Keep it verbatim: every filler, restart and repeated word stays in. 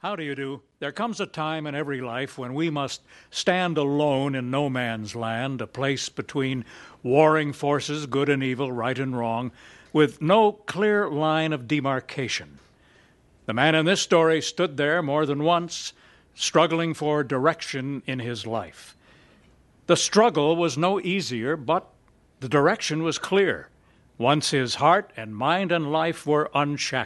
How do you do? There comes a time in every life when we must stand alone in no man's land, a place between warring forces, good and evil, right and wrong, with no clear line of demarcation. The man in this story stood there more than once, struggling for direction in his life. The struggle was no easier, but the direction was clear, once his heart and mind and life were unshackled.